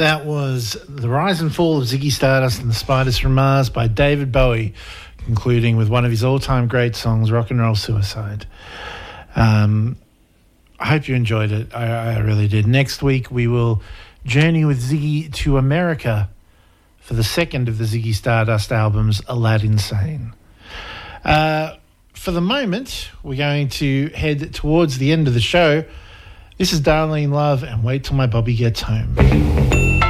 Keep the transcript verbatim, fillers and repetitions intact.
That was The Rise and Fall of Ziggy Stardust and the Spiders from Mars by David Bowie, concluding with one of his all-time great songs, Rock and Roll Suicide. Um, I hope you enjoyed it. I, I really did. Next week, we will journey with Ziggy to America for the second of the Ziggy Stardust albums, Aladdin Sane. Uh, for the moment, we're going to head towards the end of the show. This is Darlene Love and Wait Till My Bobby Gets Home.